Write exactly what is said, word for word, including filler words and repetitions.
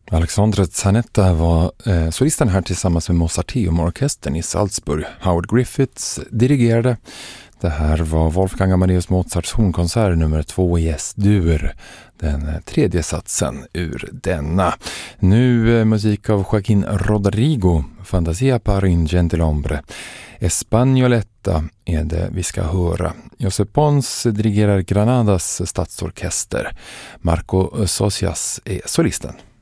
Alexandre Zanetta var eh, solisten här tillsammans med Mozarteum-orkestern i Salzburg. Howard Griffiths dirigerade. Det här var Wolfgang Amadeus Mozarts hornkonsert nummer två i S-dur. Den tredje satsen ur denna. Nu eh, musik av Joaquín Rodrigo, Fantasia para un gentilhombre. Espagnoletta är det vi ska höra. Josep Pons dirigerar Granadas stadsorkester. Marco Socias är solisten.